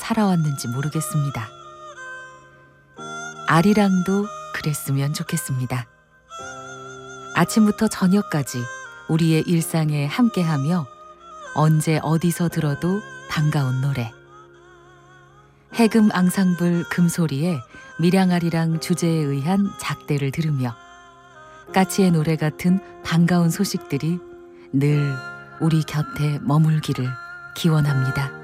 살아왔는지 모르겠습니다. 아리랑도 그랬으면 좋겠습니다. 아침부터 저녁까지 우리의 일상에 함께하며 언제 어디서 들어도 반가운 노래. 해금 앙상블 금소리에 밀양아리랑 주제에 의한 작대를 들으며 까치의 노래 같은 반가운 소식들이 늘 우리 곁에 머물기를 기원합니다.